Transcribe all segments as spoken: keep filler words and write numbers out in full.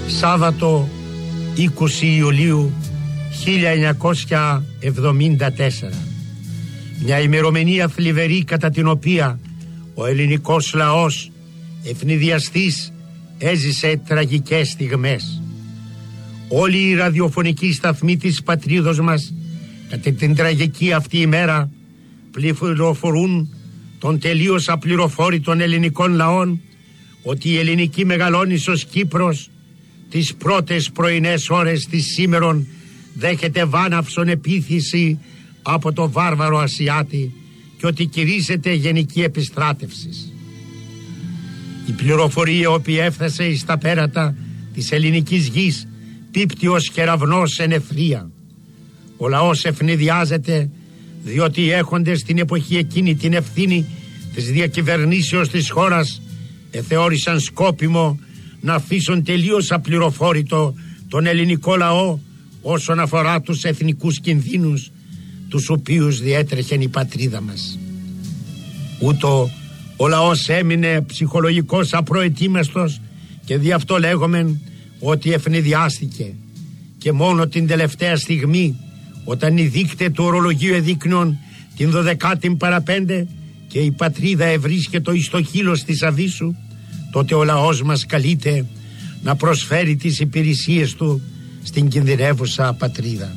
Σάββατο είκοσι Ιουλίου χίλια εννιακόσια εβδομήντα τέσσερα. Μια ημερομηνία θλιβερή κατά την οποία ο ελληνικός λαός ευνηδιαστής έζησε τραγικές στιγμές. Όλοι οι ραδιοφωνικοί σταθμοί της πατρίδος μας κατά την τραγική αυτή ημέρα πληροφορούν των τελείως απληροφόρητων ελληνικών λαών ότι η ελληνική μεγαλόνισσος Κύπρος τις πρώτες πρωινές ώρες της σήμερον δέχεται βάναυσον επίθεση από το βάρβαρο Ασιάτη και ότι κηρύσσεται γενική επιστράτευση. Η πληροφορία οποία έφτασε εις τα πέρατα της ελληνικής γης πίπτει ως κεραυνός εν ευθεία. Ο λαός ευνηδιάζεται διότι οι έχοντες στην εποχή εκείνη την ευθύνη της διακυβερνήσεως της χώρας εθεώρησαν σκόπιμο να αφήσουν τελείως απληροφόρητο τον ελληνικό λαό όσον αφορά τους εθνικούς κινδύνους τους οποίους διέτρεχε η πατρίδα μας. Ούτω ο λαός έμεινε ψυχολογικός απροετοίμαστος και δι' αυτό λέγομεν ότι ευνηδιάστηκε, και μόνο την τελευταία στιγμή, όταν οι δείκτες του ορολογίου εδείκνουν την δωδεκάτη παραπέντε και η πατρίδα ευρίσκεται εις το χείλος της Αβύσσου, τότε ο λαός μας καλείται να προσφέρει τις υπηρεσίες του στην κινδυνεύουσα πατρίδα.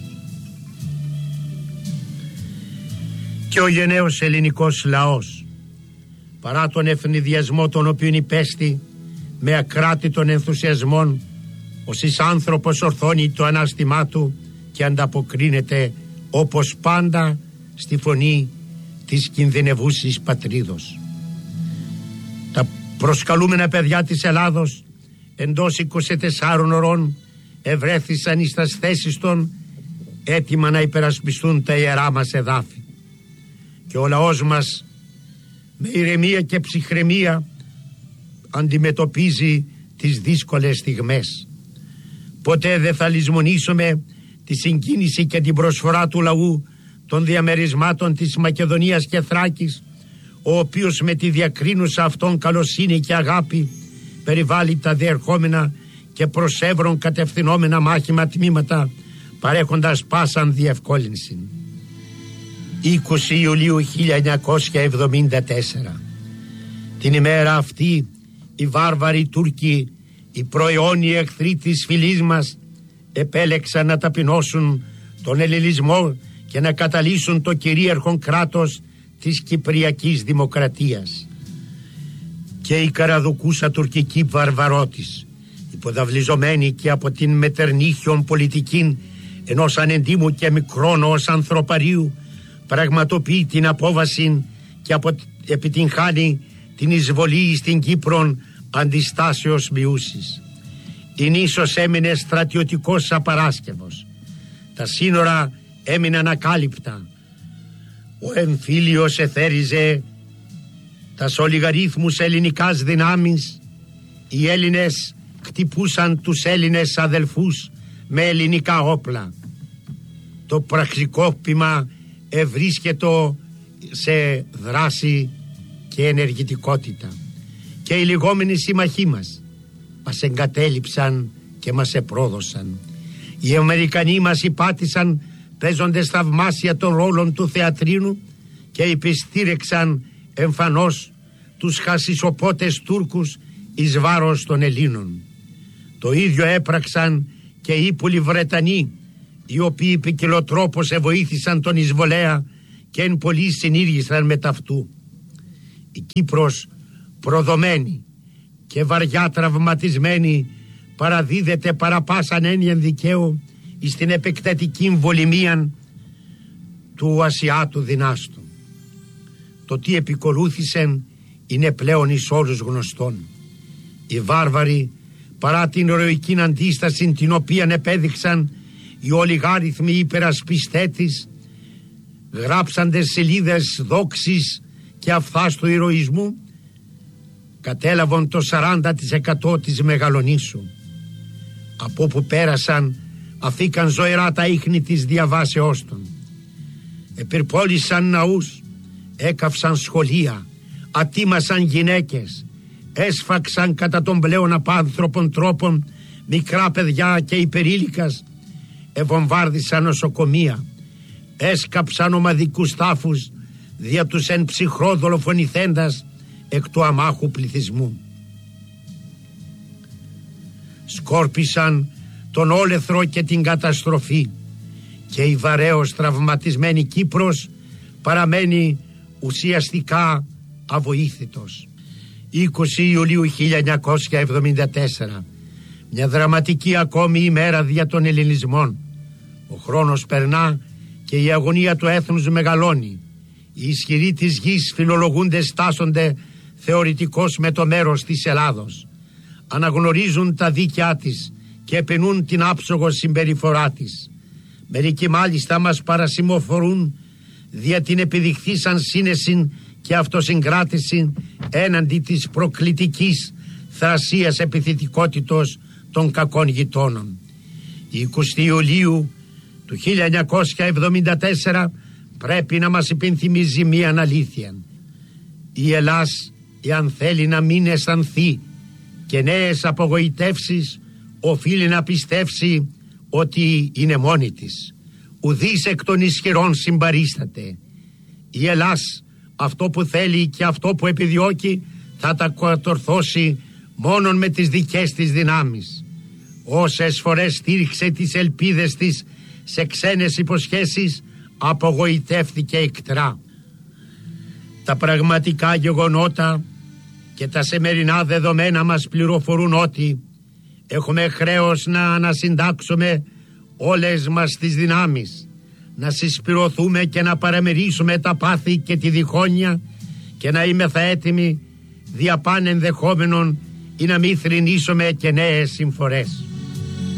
Και ο γενναίος ελληνικός λαός, παρά τον ευνηδιασμό τον οποίον υπέστη με ακράτητων ενθουσιασμών, ως εις άνθρωπος ορθώνει το ανάστημά του και ανταποκρίνεται όπως πάντα στη φωνή της κινδυνευούσης πατρίδος. Τα προσκαλούμενα παιδιά της Ελλάδος εντός είκοσι τεσσάρων ωρών ευρέθησαν εις τας θέσεις των έτοιμα να υπερασπιστούν τα ιερά μας εδάφη. Και ο λαός μας με ηρεμία και ψυχραιμία αντιμετωπίζει τις δύσκολες στιγμές. Ποτέ δεν θα λησμονήσουμε τη συγκίνηση και την προσφορά του λαού των διαμερισμάτων της Μακεδονίας και Θράκης, ο οποίος με τη διακρίνουσα αυτόν καλοσύνη και αγάπη περιβάλλει τα διερχόμενα και προσεύρων κατευθυνόμενα μάχημα τμήματα, παρέχοντας πάσαν διευκόλυνση. είκοσι Ιουλίου χίλια εννιακόσια εβδομήντα τέσσερα. Την ημέρα αυτή οι βάρβαροι Τούρκοι, οι προαιώνιοι εχθροί της φυλής μας, επέλεξαν να ταπεινώσουν τον ελληνισμό και να καταλύσουν το κυρίαρχο κράτος της Κυπριακής Δημοκρατίας. Και η καραδοκούσα τουρκική βαρβαρότης, υποδαβλιζομένη και από την μετερνίχιον πολιτική ενός ανεντίμου και μικρόν ως ανθρωπαρίου, πραγματοποιεί την απόβαση και απο... επιτυγχάνει την εισβολή στην Κύπρον αντιστάσεως μειούσης. Η νήσος έμεινε στρατιωτικός απαράσκευος. Τα σύνορα έμειναν ακάλυπτα. Ο εμφύλιος εθέριζε τας ολιγαρίθμους ελληνικάς δυνάμεις. Οι Έλληνες χτυπούσαν τους Έλληνες αδελφούς με ελληνικά όπλα. Το πραξικόπημα ευρίσκεται σε δράση και ενεργητικότητα. Και οι λεγόμενοι συμμαχοί μας μας εγκατέλειψαν και μας επρόδωσαν. Οι Αμερικανοί μας υπάτησαν παίζοντες θαυμάσια των ρόλων του θεατρίνου και υπεστήρεξαν εμφανώς τους χασισοπότες Τούρκους εις βάρος των Ελλήνων. Το ίδιο έπραξαν και οι ύπουλοι Βρετανοί, οι οποίοι ποικιλοτρόπως εβοήθησαν τον εισβολέα και εν πολλοί συνήργησαν με ταυτού. Η Κύπρος, προδομένη και βαριά τραυματισμένη, παραδίδεται παραπάσαν έννοιαν δικαίου εις την επεκτατική βολημία του Ασιάτου δυνάστου. Το τι επικολούθησεν είναι πλέον εις όλους γνωστόν. Οι βάρβαροι, παρά την ηρωική αντίσταση την οποία επέδειξαν οι ολιγάριθμοι υπερασπιστέτης, γράψαντες σελίδες δόξης και αυθάστου ηρωισμού, κατέλαβαν το σαράντα τοις εκατό της Μεγαλονήσου. Από όπου πέρασαν αφήκαν ζωηρά τα ίχνη της διαβάσεώς των. Επιρπόλησαν ναούς, έκαυσαν σχολεία, ατίμασαν γυναίκες, έσφαξαν κατά των πλέον απάνθρωπων τρόπων μικρά παιδιά και υπερήλικας, εβομβάρδισαν νοσοκομεία, έσκαψαν ομαδικούς τάφους δια τους εν ψυχρό δολοφονηθέντας εκ του αμάχου πληθυσμού. Σκόρπισαν τον όλεθρο και την καταστροφή και η βαρέως τραυματισμένη Κύπρος παραμένει ουσιαστικά αβοήθητος. είκοσι Ιουλίου χίλια εννιακόσια εβδομήντα τέσσερα, μια δραματική ακόμη ημέρα δια των ελληνισμών. Ο χρόνος περνά και η αγωνία του έθνους μεγαλώνει. Οι ισχυροί της γης φιλολογούνται, στάσονται θεωρητικώς με το μέρος της Ελλάδος. Αναγνωρίζουν τα δίκαιά της και επενούν την άψογο συμπεριφορά της. Μερικοί μάλιστα μας παρασημοφορούν δια την επιδειχθήσαν σύνεση και αυτοσυγκράτηση έναντι της προκλητικής θρασίας επιθετικότητος των κακών γειτόνων. είκοσι Ιουλίου του χίλια εννιακόσια εβδομήντα τέσσερα πρέπει να μας υπενθυμίζει μία αλήθεια. Η Ελλάς, εάν θέλει να μην αισθανθεί και νέες απογοητεύσεις, οφείλει να πιστεύσει ότι είναι μόνη της. Ουδής εκ των ισχυρών συμπαρίσταται. Η Ελλάς αυτό που θέλει και αυτό που επιδιώκει θα τα κατορθώσει μόνον με τις δικές της δυνάμεις. Όσες φορές στήριξε τις ελπίδες της σε ξένες υποσχέσεις, απογοητεύθηκε εκτρά. Τα πραγματικά γεγονότα και τα σημερινά δεδομένα μας πληροφορούν ότι έχουμε χρέος να ανασυντάξουμε όλες μας τις δυνάμεις, να συσπηρωθούμε και να παραμερίσουμε τα πάθη και τη διχόνοια και να είμεθα έτοιμοι δια παν ενδεχόμενων ή να μην θρηνήσουμε και νέες συμφορές.